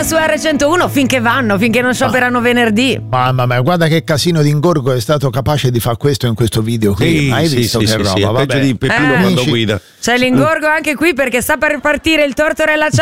su R101 finché non scioperano venerdì. Mamma mia, guarda che casino di ingorgo è stato capace di fare questo in questo video qui. Hai visto che roba? Peggio di Peppino quando guida. C'è l'ingorgo anche qui perché sta per partire il Tortorella